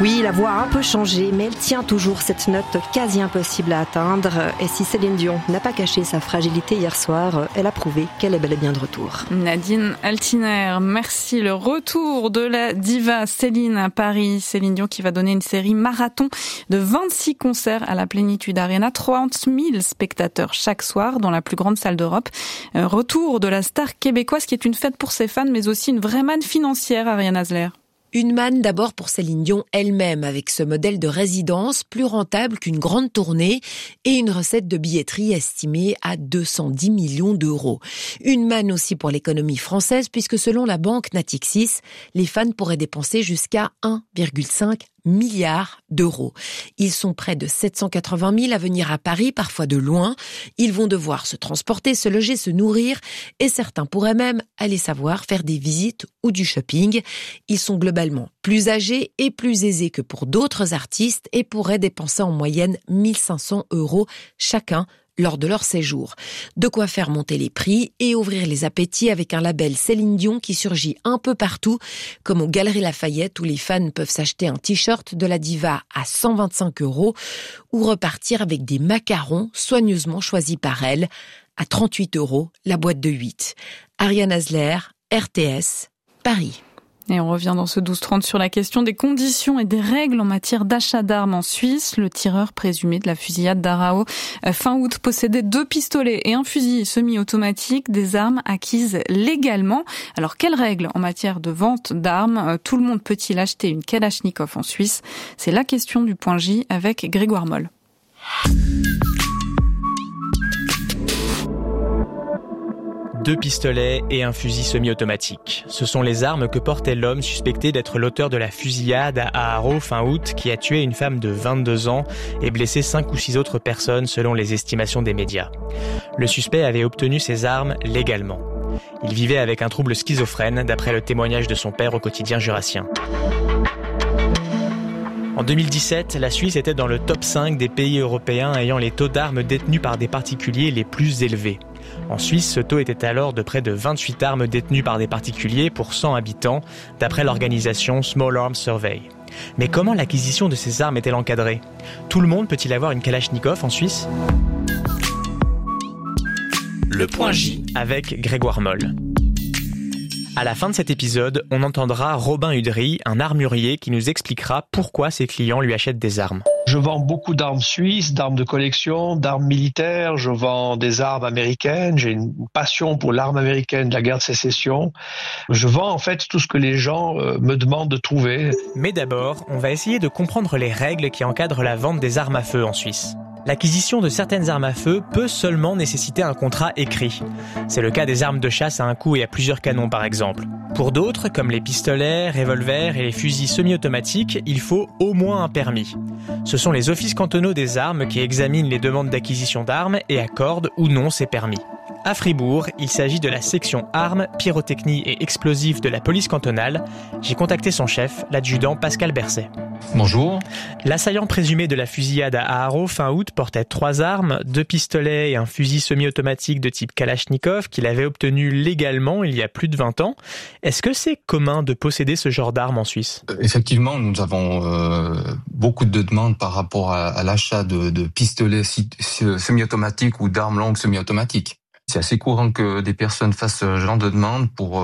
Oui, la voix a un peu changé, mais elle tient toujours cette note quasi impossible à atteindre. Et si Céline Dion n'a pas caché sa fragilité hier soir, elle a prouvé qu'elle est bel et bien de retour. Nadine Altiner, merci. Le retour de la diva Céline à Paris. Céline Dion qui va donner une série marathon de 26 concerts à la Plénitude Arena. 30 000 spectateurs chaque soir dans la plus grande salle d'Europe. Retour de la star québécoise qui est une fête pour ses fans, mais aussi une vraie manne financière, Ariane Hasler. Une manne d'abord pour Céline Dion elle-même, avec ce modèle de résidence plus rentable qu'une grande tournée et une recette de billetterie estimée à 210 millions d'euros. Une manne aussi pour l'économie française, puisque selon la banque Natixis, les fans pourraient dépenser jusqu'à 1,5 milliard d'euros. Ils sont près de 780 000 à venir à Paris, parfois de loin. Ils vont devoir se transporter, se loger, se nourrir et certains pourraient même, allez savoir, faire des visites ou du shopping. Ils sont globalement plus âgés et plus aisés que pour d'autres artistes et pourraient dépenser en moyenne 1 500 € chacun lors de leur séjour. De quoi faire monter les prix et ouvrir les appétits avec un label Céline Dion qui surgit un peu partout, comme aux Galeries Lafayette où les fans peuvent s'acheter un t-shirt de la diva à 125 € ou repartir avec des macarons soigneusement choisis par elle à 38 € la boîte de 8. Ariane Hasler, RTS, Paris. Et on revient dans ce 12-30 sur la question des conditions et des règles en matière d'achat d'armes en Suisse. Le tireur présumé de la fusillade d'Arao fin août possédait 2 pistolets et un fusil semi-automatique, des armes acquises légalement. Alors quelles règles en matière de vente d'armes? Tout le monde peut-il acheter une Kalachnikov en Suisse? C'est la question du point J avec Grégoire Moll. 2 pistolets et un fusil semi-automatique. Ce sont les armes que portait l'homme suspecté d'être l'auteur de la fusillade à Aharo fin août qui a tué une femme de 22 ans et blessé 5 ou 6 autres personnes selon les estimations des médias. Le suspect avait obtenu ces armes légalement. Il vivait avec un trouble schizophrène d'après le témoignage de son père au quotidien jurassien. En 2017, la Suisse était dans le top 5 des pays européens ayant les taux d'armes détenues par des particuliers les plus élevés. En Suisse, ce taux était alors de près de 28 armes détenues par des particuliers pour 100 habitants, d'après l'organisation Small Arms Survey. Mais comment l'acquisition de ces armes est-elle encadrée? Tout le monde peut-il avoir une Kalachnikov en Suisse? Le point J avec Grégoire Moll. À la fin de cet épisode, on entendra Robin Udry, un armurier qui nous expliquera pourquoi ses clients lui achètent des armes. Je vends beaucoup d'armes suisses, d'armes de collection, d'armes militaires. Je vends des armes américaines. J'ai une passion pour l'arme américaine de la guerre de sécession. Je vends en fait tout ce que les gens me demandent de trouver. Mais d'abord, on va essayer de comprendre les règles qui encadrent la vente des armes à feu en Suisse. L'acquisition de certaines armes à feu peut seulement nécessiter un contrat écrit. C'est le cas des armes de chasse à un coup et à plusieurs canons par exemple. Pour d'autres, comme les pistolets, revolvers et les fusils semi-automatiques, il faut au moins un permis. Ce sont les offices cantonaux des armes qui examinent les demandes d'acquisition d'armes et accordent ou non ces permis. À Fribourg, il s'agit de la section armes, pyrotechnie et explosifs de la police cantonale. J'ai contacté son chef, l'adjudant Pascal Berset. Bonjour. L'assaillant présumé de la fusillade à Aharo fin août portait 3 armes, 2 pistolets et un fusil semi-automatique de type Kalachnikov qu'il avait obtenu légalement il y a plus de 20 ans. Est-ce que c'est commun de posséder ce genre d'armes en Suisse? Effectivement, nous avons beaucoup de demandes par rapport à l'achat de pistolets semi-automatiques ou d'armes longues semi-automatiques. C'est assez courant que des personnes fassent ce genre de demande pour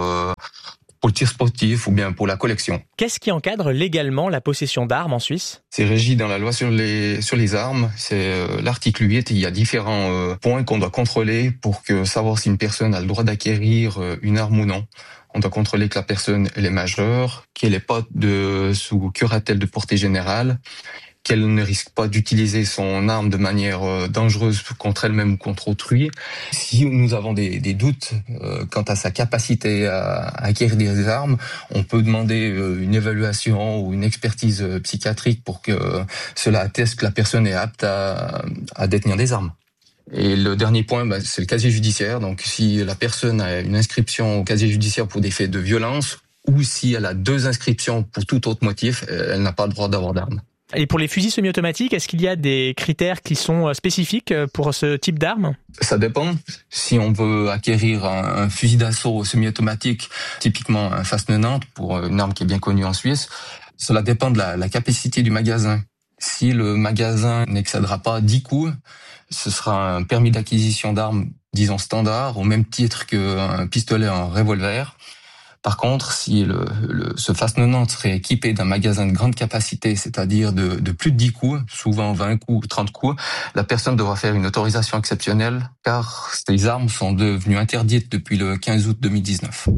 le tir sportif ou bien pour la collection. Qu'est-ce qui encadre légalement la possession d'armes en Suisse? C'est régi dans la loi sur les armes. C'est l'article 8. Il y a différents points qu'on doit contrôler pour savoir si une personne a le droit d'acquérir une arme ou non. On doit contrôler que la personne elle est majeure, qu'elle n'est pas sous curatelle de portée générale, qu'elle ne risque pas d'utiliser son arme de manière dangereuse contre elle-même ou contre autrui. Si nous avons des doutes quant à sa capacité à acquérir des armes, on peut demander une évaluation ou une expertise psychiatrique pour que cela atteste que la personne est apte à détenir des armes. Et le dernier point, c'est le casier judiciaire. Donc si la personne a une inscription au casier judiciaire pour des faits de violence ou si elle a 2 inscriptions pour tout autre motif, elle n'a pas le droit d'avoir d'armes. Et pour les fusils semi-automatiques, est-ce qu'il y a des critères qui sont spécifiques pour ce type d'armes? Ça dépend. Si on veut acquérir un fusil d'assaut semi-automatique, typiquement un FAS 90, pour une arme qui est bien connue en Suisse, Cela dépend de la capacité du magasin. Si le magasin n'excédera pas 10 coups, ce sera un permis d'acquisition d'armes, disons standard, au même titre qu'un pistolet, un revolver. Par contre, si ce FAST 90 serait équipé d'un magasin de grande capacité, c'est-à-dire de plus de 10 coups, souvent 20 coups, 30 coups, la personne devra faire une autorisation exceptionnelle, car ces armes sont devenues interdites depuis le 15 août 2019.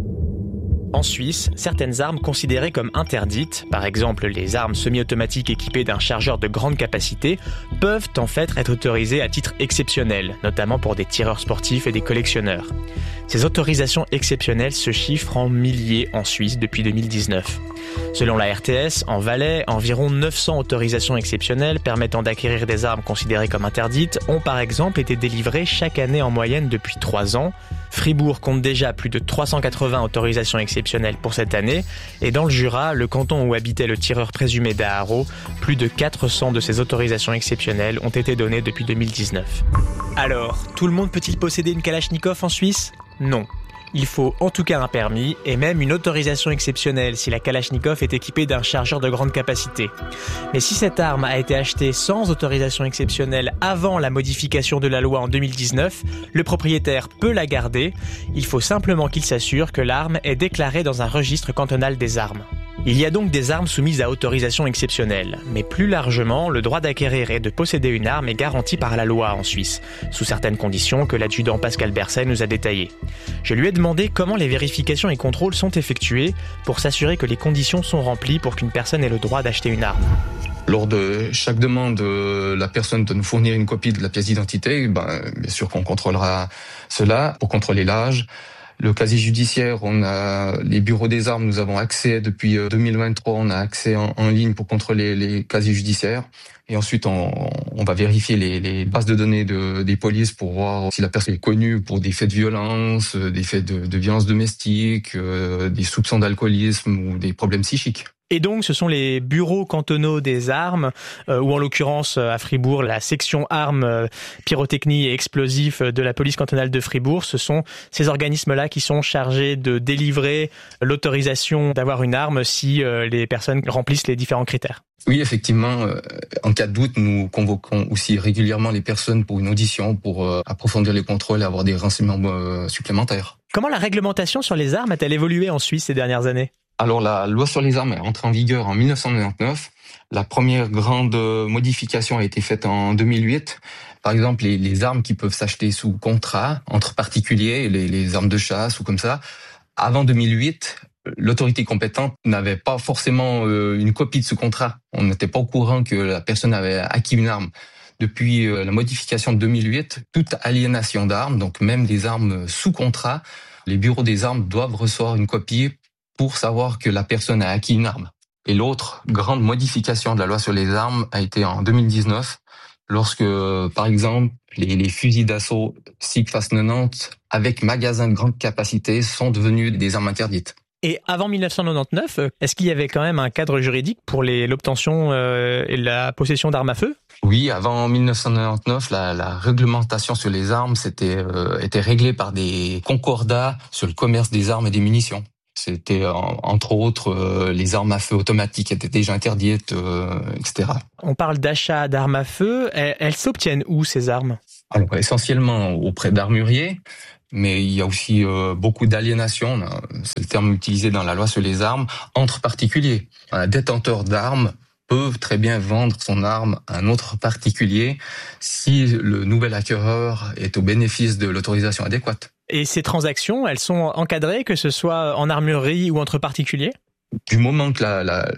En Suisse, certaines armes considérées comme interdites, par exemple les armes semi-automatiques équipées d'un chargeur de grande capacité, peuvent en fait être autorisées à titre exceptionnel, notamment pour des tireurs sportifs et des collectionneurs. Ces autorisations exceptionnelles se chiffrent en milliers en Suisse depuis 2019. Selon la RTS, en Valais, environ 900 autorisations exceptionnelles permettant d'acquérir des armes considérées comme interdites ont par exemple été délivrées chaque année en moyenne depuis 3 ans. Fribourg compte déjà plus de 380 autorisations exceptionnelles pour cette année, et dans le Jura, le canton où habitait le tireur présumé d'Aharo, plus de 400 de ces autorisations exceptionnelles ont été données depuis 2019. Alors, tout le monde peut-il posséder une Kalachnikov en Suisse ? Non. Il faut en tout cas un permis et même une autorisation exceptionnelle si la Kalachnikov est équipée d'un chargeur de grande capacité. Mais si cette arme a été achetée sans autorisation exceptionnelle avant la modification de la loi en 2019, le propriétaire peut la garder. Il faut simplement qu'il s'assure que l'arme est déclarée dans un registre cantonal des armes. Il y a donc des armes soumises à autorisation exceptionnelle, mais plus largement, le droit d'acquérir et de posséder une arme est garanti par la loi en Suisse, sous certaines conditions que l'adjudant Pascal Berset nous a détaillées. Je lui ai demandé comment les vérifications et contrôles sont effectués pour s'assurer que les conditions sont remplies pour qu'une personne ait le droit d'acheter une arme. Lors de chaque demande, la personne de nous fournir une copie de la pièce d'identité, bien sûr qu'on contrôlera cela pour contrôler l'âge. Le casier judiciaire, on a les bureaux des armes, nous avons accès depuis 2023, on a accès en ligne pour contrôler les casiers judiciaires. Et ensuite, on va vérifier les bases de données des polices pour voir si la personne est connue pour des faits de violence, des faits de violence domestique, des soupçons d'alcoolisme ou des problèmes psychiques. Et donc, ce sont les bureaux cantonaux des armes, ou en l'occurrence à Fribourg, la section armes, pyrotechnie et explosifs de la police cantonale de Fribourg. Ce sont ces organismes-là qui sont chargés de délivrer l'autorisation d'avoir une arme si les personnes remplissent les différents critères. Oui, effectivement, en cas de doute, nous convoquons aussi régulièrement les personnes pour une audition, pour approfondir les contrôles et avoir des renseignements supplémentaires. Comment la réglementation sur les armes a-t-elle évolué en Suisse ces dernières années ? Alors, la loi sur les armes est entrée en vigueur en 1999. La première grande modification a été faite en 2008. Par exemple, les armes qui peuvent s'acheter sous contrat entre particuliers, les armes de chasse ou comme ça. Avant 2008, l'autorité compétente n'avait pas forcément une copie de ce contrat. On n'était pas au courant que la personne avait acquis une arme. Depuis la modification de 2008, toute aliénation d'armes, donc même des armes sous contrat, les bureaux des armes doivent recevoir une copie pour savoir que la personne a acquis une arme. Et l'autre grande modification de la loi sur les armes a été en 2019, lorsque, par exemple, les fusils d'assaut SIG FAST 90 avec magasin de grande capacité sont devenus des armes interdites. Et avant 1999, est-ce qu'il y avait quand même un cadre juridique pour l'obtention et la possession d'armes à feu ? Oui, avant 1999, la réglementation sur les armes était réglée par des concordats sur le commerce des armes et des munitions. C'était entre autres les armes à feu automatiques étaient déjà interdites, etc. On parle d'achat d'armes à feu. Elles s'obtiennent où ces armes ? Alors essentiellement auprès d'armuriers, mais il y a aussi beaucoup d'aliénation. C'est le terme utilisé dans la loi sur les armes entre particuliers. Un détenteur d'armes peut très bien vendre son arme à un autre particulier si le nouvel acquéreur est au bénéfice de l'autorisation adéquate. Et ces transactions, elles sont encadrées, que ce soit en armurerie ou entre particuliers ? Du moment que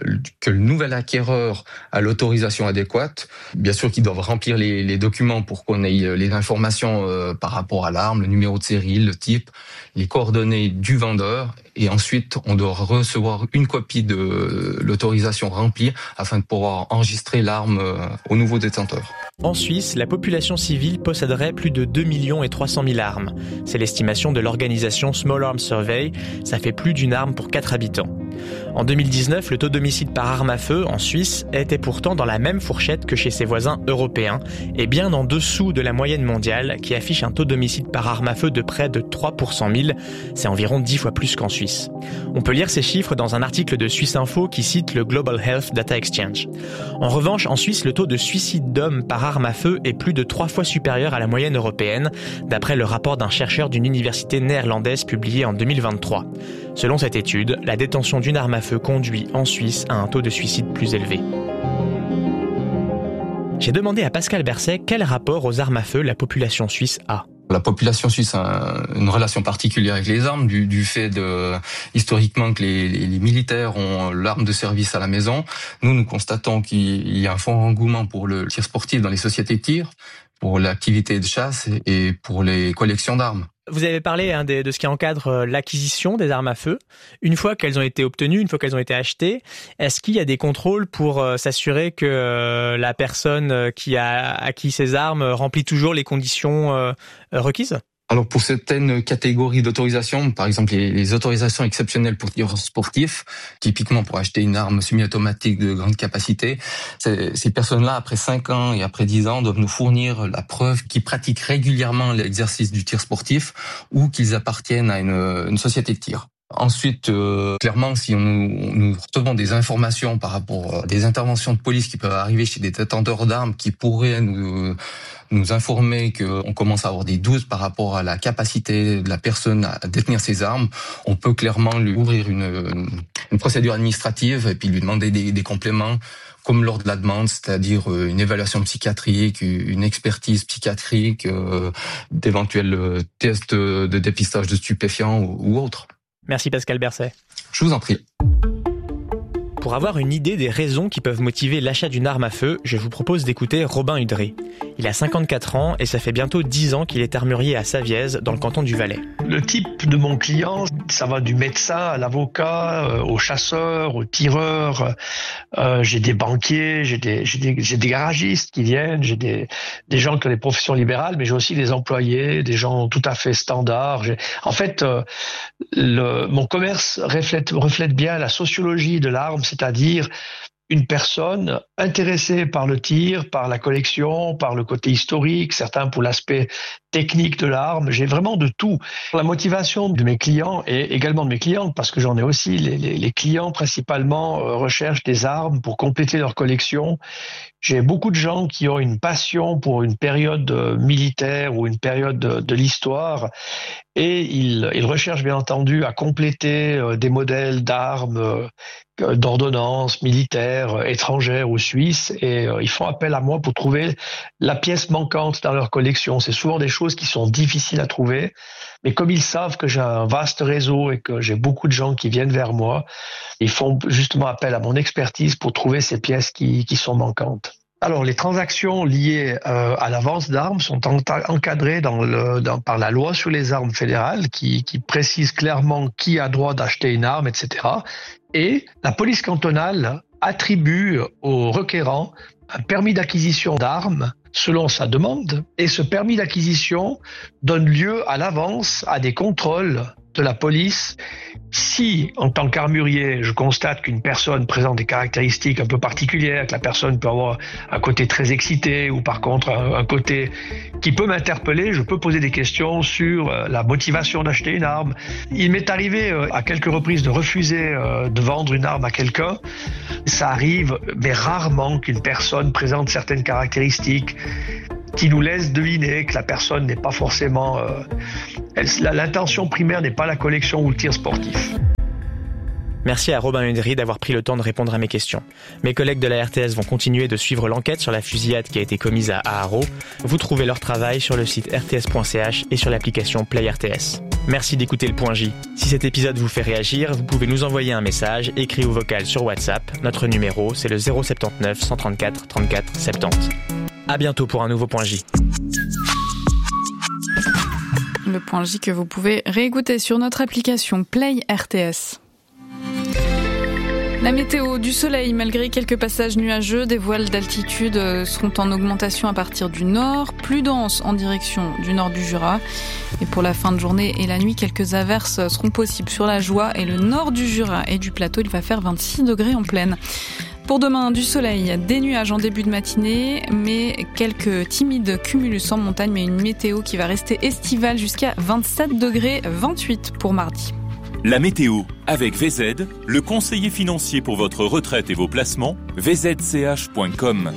le nouvel acquéreur a l'autorisation adéquate, bien sûr qu'ils doivent remplir les documents pour qu'on ait les informations par rapport à l'arme, le numéro de série, le type, les coordonnées du vendeur, et ensuite on doit recevoir une copie de l'autorisation remplie afin de pouvoir enregistrer l'arme au nouveau détenteur. En Suisse, la population civile posséderait plus de 2 300 000 armes. C'est l'estimation de l'organisation Small Arms Survey, ça fait plus d'une arme pour 4 habitants. En 2019, le taux d'homicide par arme à feu en Suisse était pourtant dans la même fourchette que chez ses voisins européens et bien en dessous de la moyenne mondiale qui affiche un taux d'homicide par arme à feu de près de 3 pour 100 000. C'est environ 10 fois plus qu'en Suisse. On peut lire ces chiffres dans un article de Suisse Info qui cite le Global Health Data Exchange. En revanche, en Suisse, le taux de suicide d'hommes par arme à feu est plus de 3 fois supérieur à la moyenne européenne, d'après le rapport d'un chercheur d'une université néerlandaise publié en 2023. Selon cette étude, la détention d'une arme à feu conduit en Suisse à un taux de suicide plus élevé. J'ai demandé à Pascal Berset quel rapport aux armes à feu la population suisse a. La population suisse a une relation particulière avec les armes du fait historiquement que les militaires ont l'arme de service à la maison. Nous constatons qu'il y a un fort engouement pour le tir sportif dans les sociétés de tir, pour l'activité de chasse et pour les collections d'armes. Vous avez parlé de ce qui encadre l'acquisition des armes à feu. Une fois qu'elles ont été obtenues, une fois qu'elles ont été achetées, est-ce qu'il y a des contrôles pour s'assurer que la personne qui a acquis ces armes remplit toujours les conditions requises ? Alors pour certaines catégories d'autorisation, par exemple les autorisations exceptionnelles pour tir sportif, typiquement pour acheter une arme semi-automatique de grande capacité, ces personnes-là, après 5 ans et après 10 ans, doivent nous fournir la preuve qu'ils pratiquent régulièrement l'exercice du tir sportif ou qu'ils appartiennent à une société de tir. Ensuite, clairement, si nous recevons des informations par rapport à des interventions de police qui peuvent arriver chez des détenteurs d'armes qui pourraient nous informer qu'on commence à avoir des doutes par rapport à la capacité de la personne à détenir ses armes, on peut clairement lui ouvrir une procédure administrative et puis lui demander des compléments comme lors de la demande, c'est-à-dire une évaluation psychiatrique, une expertise psychiatrique, d'éventuels tests de dépistage de stupéfiants ou autres. Merci Pascal Berset. Je vous en prie. Pour avoir une idée des raisons qui peuvent motiver l'achat d'une arme à feu, je vous propose d'écouter Robin Udry. Il a 54 ans et ça fait bientôt 10 ans qu'il est armurier à Savièse, dans le canton du Valais. Le type de mon client, ça va du médecin à l'avocat, au chasseur, au tireur. J'ai des banquiers, j'ai des garagistes qui viennent, j'ai des gens qui ont des professions libérales, mais j'ai aussi des employés, des gens tout à fait standards. En fait, mon commerce reflète bien la sociologie de l'arme, c'est-à-dire une personne intéressée par le tir, par la collection, par le côté historique, certains pour l'aspect technique de l'arme. J'ai vraiment de tout. La motivation de mes clients et également de mes clientes, parce que j'en ai aussi, les clients principalement recherchent des armes pour compléter leur collection. J'ai beaucoup de gens qui ont une passion pour une période militaire ou une période de l'histoire et ils recherchent bien entendu à compléter des modèles d'armes d'ordonnances militaires, étrangères ou suisses et ils font appel à moi pour trouver la pièce manquante dans leur collection. C'est souvent des choses qui sont difficiles à trouver, mais comme ils savent que j'ai un vaste réseau et que j'ai beaucoup de gens qui viennent vers moi, ils font justement appel à mon expertise pour trouver ces pièces qui sont manquantes. Les transactions liées à la vente d'armes sont encadrées par la loi sur les armes fédérales qui précise clairement qui a droit d'acheter une arme, etc. Et la police cantonale attribue au requérant un permis d'acquisition d'armes selon sa demande. Et ce permis d'acquisition donne lieu à l'avance à des contrôles de la police. Si, en tant qu'armurier, je constate qu'une personne présente des caractéristiques un peu particulières, que la personne peut avoir un côté très excité ou par contre un côté qui peut m'interpeller, je peux poser des questions sur la motivation d'acheter une arme. Il m'est arrivé à quelques reprises de refuser de vendre une arme à quelqu'un. Ça arrive, mais rarement qu'une personne présente certaines caractéristiques qui nous laisse deviner que la personne n'est pas forcément... l'intention primaire n'est pas la collection ou le tir sportif. Merci à Robin Udry d'avoir pris le temps de répondre à mes questions. Mes collègues de la RTS vont continuer de suivre l'enquête sur la fusillade qui a été commise à Aarau. Vous trouvez leur travail sur le site rts.ch et sur l'application Play RTS. Merci d'écouter le Point J. Si cet épisode vous fait réagir, vous pouvez nous envoyer un message, écrit ou vocal sur WhatsApp. Notre numéro, c'est le 079 134 34 70. À bientôt pour un nouveau Point J. Le Point J que vous pouvez réécouter sur notre application Play RTS. La météo, du soleil malgré quelques passages nuageux, des voiles d'altitude seront en augmentation à partir du nord, plus denses en direction du nord du Jura. Et pour la fin de journée et la nuit, quelques averses seront possibles sur la Joie et le nord du Jura et du plateau. Il va faire 26 degrés en pleine. Pour demain, du soleil, des nuages en début de matinée, mais quelques timides cumulus en montagne, mais une météo qui va rester estivale jusqu'à 27 degrés, 28 pour mardi. La météo avec VZ, le conseiller financier pour votre retraite et vos placements, vzch.com.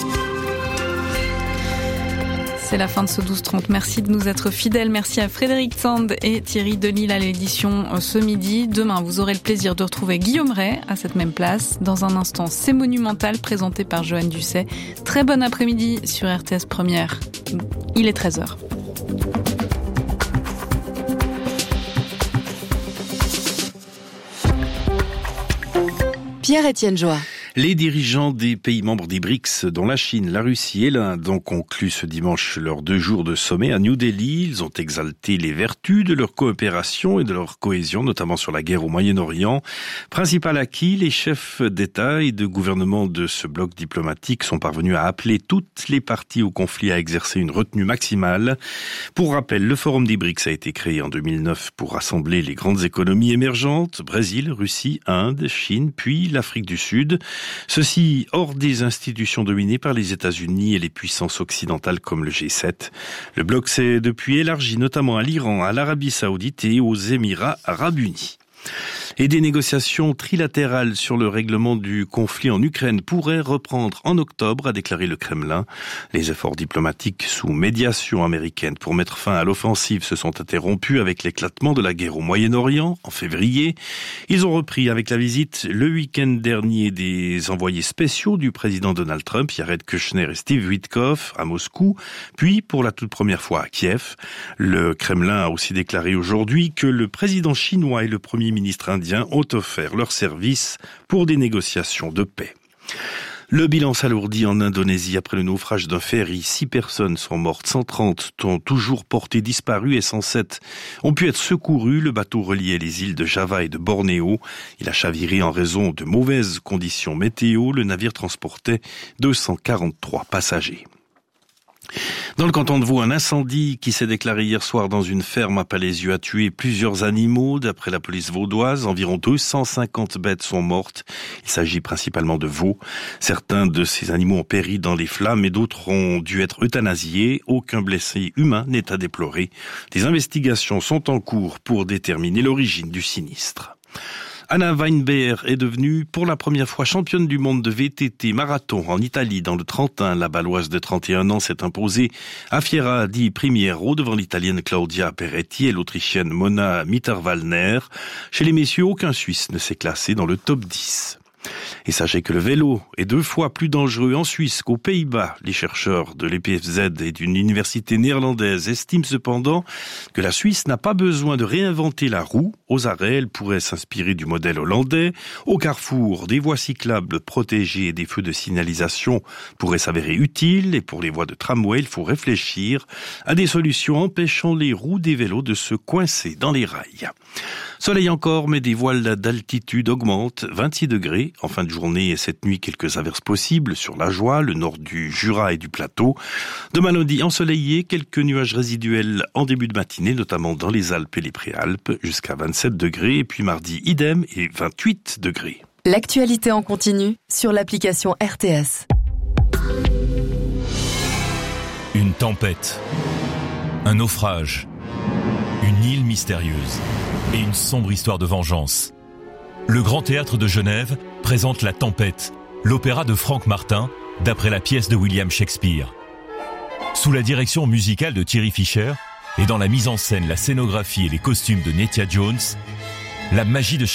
C'est la fin de ce 12-30. Merci de nous être fidèles. Merci à Frédéric Sand et Thierry Delisle à l'édition ce midi. Demain, vous aurez le plaisir de retrouver Guillaume Ray à cette même place. Dans un instant, C'est Monumental, présenté par Joanne Dusset. Très bon après-midi sur RTS Première. Il est 13h. Pierre-Étienne Joie. Les dirigeants des pays membres des BRICS, dont la Chine, la Russie et l'Inde, ont conclu ce dimanche leurs 2 jours de sommet à New Delhi. Ils ont exalté les vertus de leur coopération et de leur cohésion, notamment sur la guerre au Moyen-Orient. Principal acquis, les chefs d'État et de gouvernement de ce bloc diplomatique sont parvenus à appeler toutes les parties au conflit à exercer une retenue maximale. Pour rappel, le Forum des BRICS a été créé en 2009 pour rassembler les grandes économies émergentes, Brésil, Russie, Inde, Chine, puis l'Afrique du Sud. Ceci hors des institutions dominées par les États-Unis et les puissances occidentales comme le G7. Le bloc s'est depuis élargi notamment à l'Iran, à l'Arabie Saoudite et aux Émirats Arabes Unis. Et des négociations trilatérales sur le règlement du conflit en Ukraine pourraient reprendre en octobre, a déclaré le Kremlin. Les efforts diplomatiques sous médiation américaine pour mettre fin à l'offensive se sont interrompus avec l'éclatement de la guerre au Moyen-Orient en février. Ils ont repris avec la visite le week-end dernier des envoyés spéciaux du président Donald Trump, Jared Kushner et Steve Witkoff, à Moscou, puis pour la toute première fois à Kiev. Le Kremlin a aussi déclaré aujourd'hui que le président chinois et le premier ministre indien ont offert leurs services pour des négociations de paix. Le bilan s'alourdit en Indonésie après le naufrage d'un ferry. 6 personnes sont mortes, 130 ont toujours porté disparu et 107 ont pu être secourues. Le bateau reliait les îles de Java et de Bornéo. Il a chaviré en raison de mauvaises conditions météo. Le navire transportait 243 passagers. Dans le canton de Vaud, un incendie qui s'est déclaré hier soir dans une ferme à Palaisieux a tué plusieurs animaux. D'après la police vaudoise, environ 250 bêtes sont mortes. Il s'agit principalement de veaux. Certains de ces animaux ont péri dans les flammes et d'autres ont dû être euthanasiés. Aucun blessé humain n'est à déplorer. Des investigations sont en cours pour déterminer l'origine du sinistre. Anna Weinberg est devenue pour la première fois championne du monde de VTT marathon en Italie dans le Trentin. La Baloise de 31 ans s'est imposée à Fiera di Primiero devant l'Italienne Claudia Peretti et l'Autrichienne Mona Mitterwallner. Chez les messieurs, aucun Suisse ne s'est classé dans le top 10. Et sachez que le vélo est 2 fois plus dangereux en Suisse qu'aux Pays-Bas. Les chercheurs de l'EPFZ et d'une université néerlandaise estiment cependant que la Suisse n'a pas besoin de réinventer la roue. Aux arrêts, elle pourrait s'inspirer du modèle hollandais. Au carrefour, des voies cyclables protégées et des feux de signalisation pourraient s'avérer utiles. Et pour les voies de tramway, il faut réfléchir à des solutions empêchant les roues des vélos de se coincer dans les rails. Soleil encore, mais des voiles d'altitude augmentent, 26 degrés. En fin de journée et cette nuit, quelques averses possibles sur la Joie, le nord du Jura et du plateau. Demain lundi, ensoleillé, quelques nuages résiduels en début de matinée, notamment dans les Alpes et les Préalpes, jusqu'à 27 degrés. Et puis mardi, idem et 28 degrés. L'actualité en continu sur l'application RTS. Une tempête, un naufrage, une île mystérieuse et une sombre histoire de vengeance. Le Grand Théâtre de Genève présente La Tempête, l'opéra de Franck Martin, d'après la pièce de William Shakespeare. Sous la direction musicale de Thierry Fischer et dans la mise en scène, la scénographie et les costumes de Nettia Jones, la magie de